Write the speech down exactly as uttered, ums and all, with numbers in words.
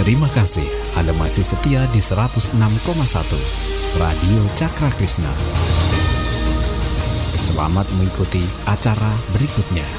Terima kasih Anda masih setia di seratus enam koma satu Radio Cakra Krishna. Selamat mengikuti acara berikutnya.